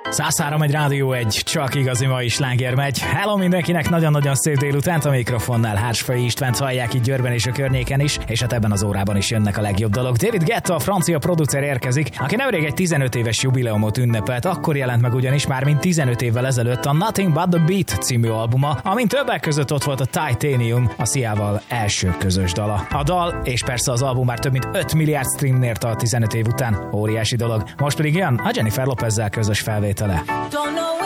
103 egy Rádió 1, csak igazi mai sláger megy. Hello mindenkinek, nagyon-nagyon szép délutánt, a mikrofonnál Hársfai Istvánt hallják itt Győrben és a környéken is, és hát ebben az órában is jönnek a legjobb dolog. David Guetta, a francia producer érkezik, aki nemrég egy 15 éves jubileumot ünnepelt, akkor jelent meg ugyanis már mint 15 évvel ezelőtt a Nothing But The Beat című albuma, amint többek között ott volt a Titanium, a Siával első közös dala. A dal és persze az album már több mint 5 milliárd streamnél tart 15 év után, óriási dolog. Most pedig jön a Jennifer Lopezzel közös felvétele. Don't know